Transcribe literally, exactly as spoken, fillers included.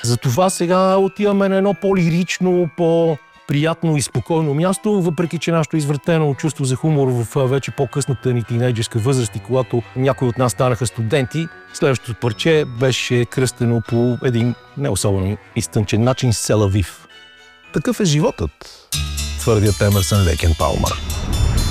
Затова сега отиваме на едно по-лирично, по-приятно и спокойно място, въпреки че нашето извратено чувство за хумор в вече по-късната ни тинейджерска възраст и когато някои от нас станаха студенти, следващото парче беше кръстено по един не особено изтънчен начин Селавив. Такъв е животът, твърдят Емърсън, Лейк и Палмър.